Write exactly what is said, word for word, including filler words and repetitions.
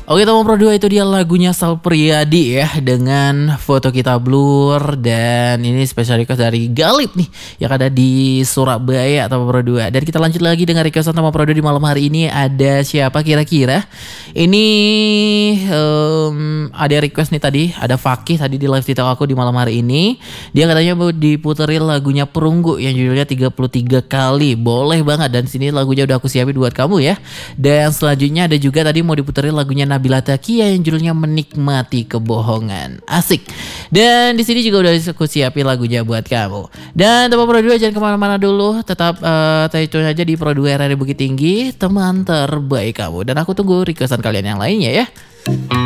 Oke teman Pro dua, itu dia lagunya Sal Priadi ya, dengan foto kita blur. Dan ini special request dari Galip nih yang ada di Surabaya teman Pro dua. Dan kita lanjut lagi dengan requestan teman Pro dua di malam hari ini. Ada siapa kira-kira? Ini um, ada request nih tadi, ada Fakih tadi di live TikTok aku di malam hari ini. Dia katanya mau diputerin lagunya Perunggu yang judulnya tiga puluh tiga kali. Boleh banget, dan sini lagunya udah aku siapin buat kamu ya. Dan selanjutnya ada juga tadi mau diputerin lagunya Nabila Takia yang judulnya Menikmati Kebohongan. Asik. Dan di sini juga udah aku siapin lagunya buat kamu. Dan teman Pro dua jangan kemana-mana dulu, tetap uh, stay tune aja di Pro dua R R D Bukit Tinggi, teman terbaik kamu. Dan aku tunggu requestan kalian yang lainnya ya.